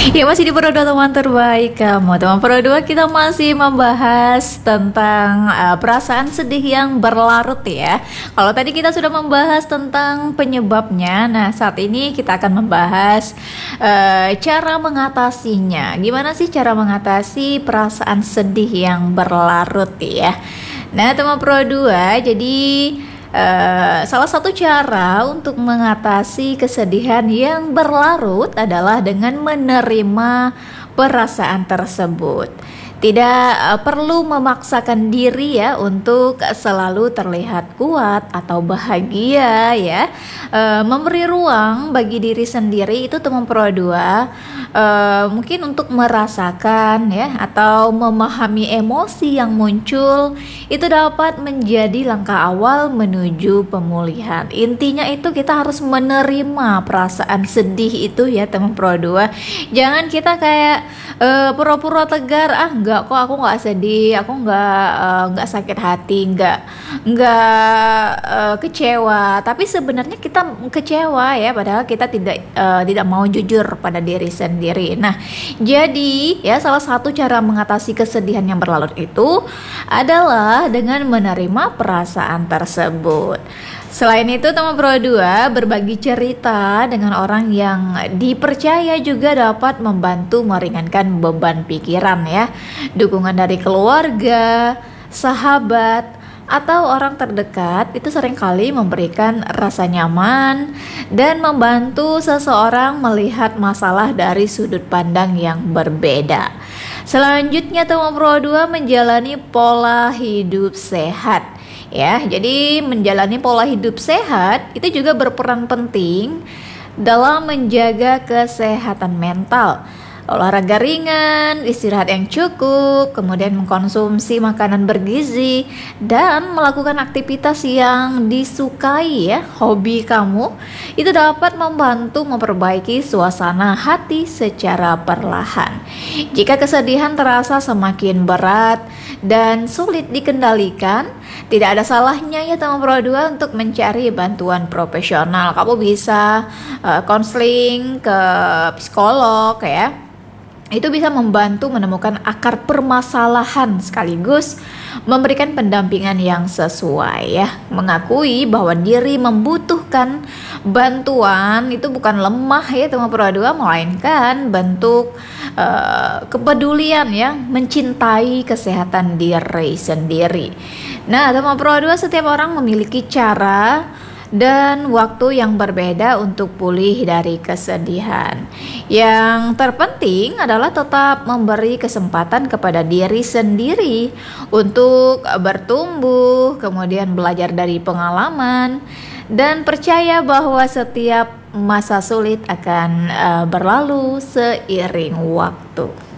Ya, masih di Pro 2 teman terbaik kamu. Teman Pro 2, kita masih membahas tentang perasaan sedih yang berlarut ya. Kalau tadi kita sudah membahas tentang penyebabnya, nah saat ini kita akan membahas cara mengatasinya. Gimana sih cara mengatasi perasaan sedih yang berlarut ya? Nah, teman Pro 2, jadi salah satu cara untuk mengatasi kesedihan yang berlarut adalah dengan menerima perasaan tersebut. Tidak perlu memaksakan diri ya untuk selalu terlihat kuat atau bahagia ya. Memberi ruang bagi diri sendiri itu teman Pro 2, mungkin untuk merasakan ya atau memahami emosi yang muncul itu dapat menjadi langkah awal menuju pemulihan. Intinya itu kita harus menerima perasaan sedih itu ya teman Pro 2. Jangan kita kayak pura-pura tegar, enggak kok, aku nggak sedih, aku nggak sakit hati, nggak kecewa, tapi sebenarnya kita kecewa ya, padahal kita tidak mau jujur pada diri sendiri. Nah, jadi ya salah satu cara mengatasi kesedihan yang berlarut itu adalah dengan menerima perasaan tersebut. Selain itu teman Pro 2, berbagi cerita dengan orang yang dipercaya juga dapat membantu meringankan beban pikiran ya. Dukungan dari keluarga, sahabat, atau orang terdekat itu seringkali memberikan rasa nyaman dan membantu seseorang melihat masalah dari sudut pandang yang berbeda. Selanjutnya teman Pro 2, menjalani pola hidup sehat. Ya, jadi menjalani pola hidup sehat itu juga berperan penting dalam menjaga kesehatan mental. Olahraga ringan, istirahat yang cukup, kemudian mengkonsumsi makanan bergizi, dan melakukan aktivitas yang disukai ya, hobi kamu, itu dapat membantu memperbaiki suasana hati secara perlahan. Jika kesedihan terasa semakin berat dan sulit dikendalikan, tidak ada salahnya ya teman Pro 2 untuk mencari bantuan profesional. Kamu bisa konseling ke psikolog ya. Itu bisa membantu menemukan akar permasalahan sekaligus memberikan pendampingan yang sesuai ya. Mengakui bahwa diri membutuhkan bantuan itu bukan lemah ya teman Pro 2, melainkan bentuk kepedulian ya, mencintai kesehatan diri sendiri. Nah, teman Pro 2, setiap orang memiliki cara dan waktu yang berbeda untuk pulih dari kesedihan. Yang terpenting adalah tetap memberi kesempatan kepada diri sendiri untuk bertumbuh, kemudian belajar dari pengalaman, dan percaya bahwa setiap masa sulit akan berlalu seiring waktu.